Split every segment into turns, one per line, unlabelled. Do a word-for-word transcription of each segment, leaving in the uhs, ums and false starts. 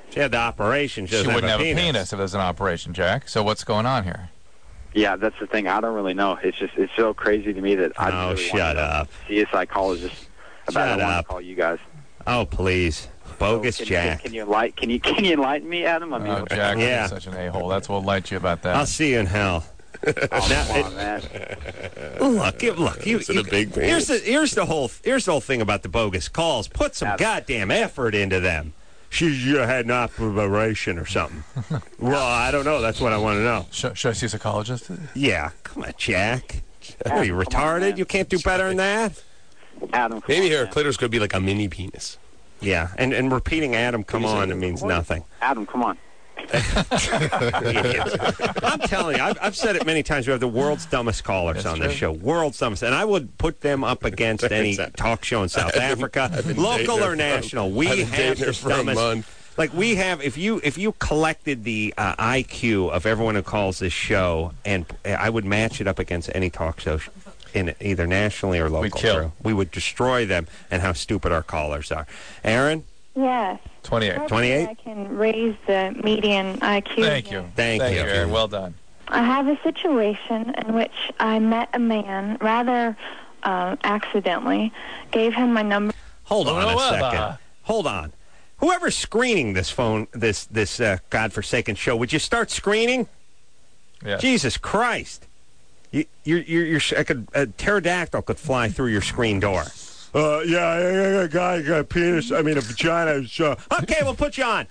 She had the operation. She,
she
doesn't
wouldn't
have,
have
a,
a
penis.
penis if there's an operation, Jack. So what's going on here?
Yeah, that's the thing. I don't really know. It's just it's so crazy to me that I
Oh,
really
shut
want to
up.
see a psychologist about
Shut
it. I want
up.
to call you guys.
Oh, please. Bogus
so can,
Jack.
Can, can you enlighten? Can you can you enlighten me, Adam? I mean,
Oh, Jack,
Yeah.
you're such an a-hole. That's what lights you about that.
I'll see you in hell.
oh,
Now,
come
it-
on, man.
Look, you- look. You,
Is it
you-
a big penis?
here's the here's the whole here's the whole thing about the bogus calls. Put some
That's-
goddamn effort into them. She you had an operation or something. Well, I don't know. That's what I want to know.
Should, should I see a psychologist?
Yeah, come on, Jack. What, are you
Come on,
retarded?
man.
You can't do better than that.
Adam, come
Maybe
on,
her
man.
clitoris could be like a mini penis.
Yeah, and and repeating Adam, come
What is
on,
it?
it means nothing.
Adam, come on.
Idiots. I'm telling you, I've, I've said it many times. We have the world's dumbest callers
That's
on this
true.
show. World's dumbest. And I would put them up against any
Exactly.
talk show in South
I've been-
Africa,
I've been
local
dating her
or
for-
national. We
I've been
have
dating her
the
for a
dumbest.
month.
Like we have, if you if you collected the uh, I Q of everyone who calls this show, and uh, I would match it up against any talk show sh- in either nationally or local.
We'd kill.
crew. We would destroy them, and how stupid our callers are. Aaron,
Yes.
twenty-eight.
Hopefully
twenty-eight?
I can raise the median I Q.
Thank you.
Thank
Thank
you.
you, Aaron. Well done.
I have a situation in which I met a man rather uh, accidentally, gave him my number.
hold on
Oh,
a
well,
second.
uh,
Hold on. Whoever's screening this phone, this this uh, godforsaken show, would you start screening?
Yeah.
Jesus Christ! You, you're, you're, you're, I could, a pterodactyl could fly through your screen door. Uh, yeah, yeah, yeah, guy got a penis. I mean, a vagina. Is, uh, okay, we'll put you on.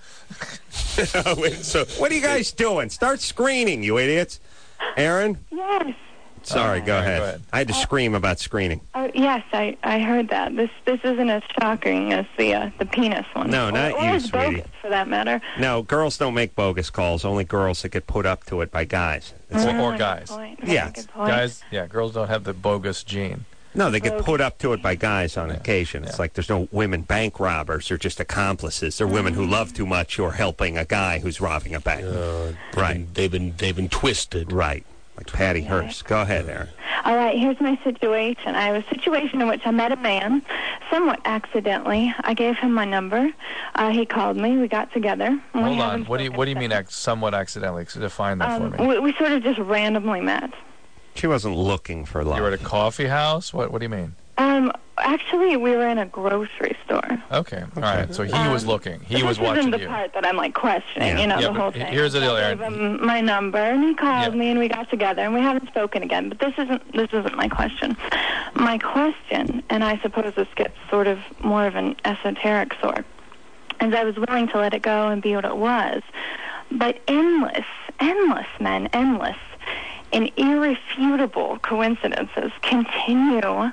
Wait, so
What are you guys doing? Start screening, you idiots. Aaron,
Yes.
sorry, go,
All right,
ahead.
go ahead.
I had to scream about screening.
Oh, yes, I, I heard that. This this isn't as shocking as the uh, the penis one.
No, not
or,
you,
or as
sweetie.
bogus, for that matter.
No, girls don't make bogus calls. Only girls that get put up to it by guys. It's
Or-
like-
or
good
guys.
point.
Yeah,
Very good point.
Guys, yeah, girls don't have the bogus gene.
No, they get put up to it by guys on occasion. It's
yeah.
like there's no women bank robbers. They're just accomplices. They're women who love too much who are helping a guy who's robbing a bank.
uh,
Right.
They've been they've been twisted.
Right. Like Patty Hearst. Go ahead, Aaron.
All right, here's my situation. I have a situation in which I met a man, somewhat accidentally. I gave him my number. Uh, he called me. We got together. and we
Hold on.
haven't
What do you
spoken
What do you mean,
since.
ac- somewhat accidentally? Define that
Um,
for me.
we, we sort of just randomly met.
She wasn't looking for love.
You were at a coffee house. What What do you mean?
Um, actually, we were in a grocery store.
Okay. All right. So he was looking. He
But
was
this
watching
isn't the
you.
part that I'm like questioning,
Yeah.
you know,
Yeah,
the
but
whole
he-
thing.
here's the deal,
I
Aaron.
gave him my number, and he called
Yeah.
me, and we got together, and we haven't spoken again. But this isn't this isn't my question. My question, and I suppose this gets sort of more of an esoteric sort, is I was willing to let it go and be what it was, but endless, endless men, endless, and irrefutable coincidences continue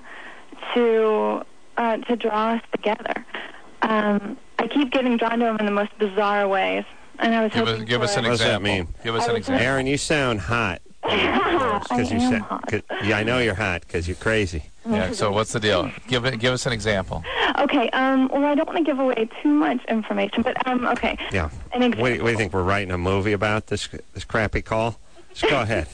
to uh, to draw us together. Um, I keep getting drawn to him in the most bizarre ways, and I was
Give us
hoping
Give us
for
an
What does that
example.
mean?
Give us
I
an
was-
example.
Aaron, you sound hot.
I
Because you
am
said,
hot.
'cause- yeah, I know you're hot because you're crazy.
Yeah. So what's the deal? Give it. Give us an example.
Okay, um, well, I don't want to give away too much information, but, um, okay.
Yeah.
An example.
What do, you, what do you think? We're writing a movie about this this crappy call? Just go ahead.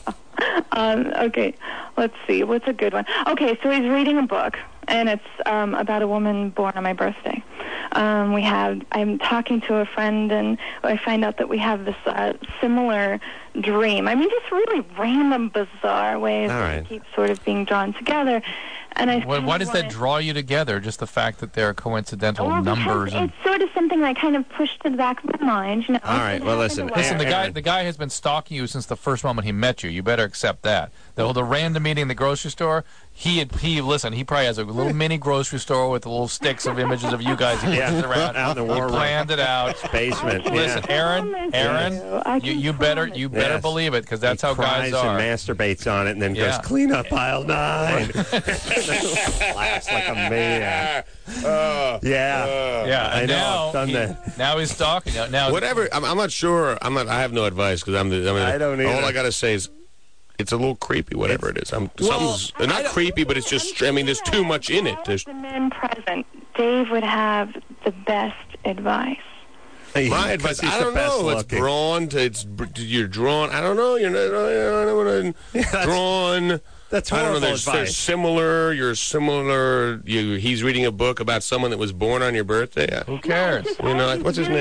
Um, okay, let's see. What's a good one? Okay, so he's reading a book, and it's um, about a woman born on my birthday. Um, we have. I'm talking to a friend, and I find out that we have this uh, similar dream. I mean, just really random, bizarre ways
All
that
right.
we keep sort of being drawn together. And I.
Why, why does that
wanna-
draw you together? Just the fact that there are coincidental
Well, because
numbers and.
it's sort of something I kind of pushed to the back of my mind. You know.
All right,
It
well,
happened
listen,
a lot.
Listen, the guy
Aaron.
the guy has been stalking you since the first moment he met you. You better accept that. The, the random meeting in the grocery store, he had, he listen, he probably has a little mini grocery store with little sticks of images of you guys he
Yeah,
pushes around.
out in the
He
war room.
planned it out.
Basement.
Listen,
yeah.
Aaron,
promise
Aaron,
you. I
you,
can
you better
promise
you better
Yes.
believe it because that's
He
how
cries
guys are.
and masturbates on it and then
Yeah.
goes, clean up aisle nine. Laughs like a maniac.
Uh,
Yeah.
yeah,
I
and
know,
now
I've done
he-
that.
now he's stalking you. Now
whatever. I'm, I'm not sure. I'm not. I have no advice because I'm the. I, mean,
I don't
All
either.
I gotta say is, it's a little creepy. Whatever it is. I'm.
Well,
something's not creepy, but it's just. I mean, there's too much in it. There's.
The men present, Dave would have the best advice.
My advice, I don't know. It's drawn to. It's you're drawn. I don't know. You're not. I don't know.
that's-
Drawn.
That's
I don't know.
horrible
There's, there's
advice.
similar. You're similar. You. He's reading a book about someone that was born on your birthday.
who cares?
You know, like, what's his name?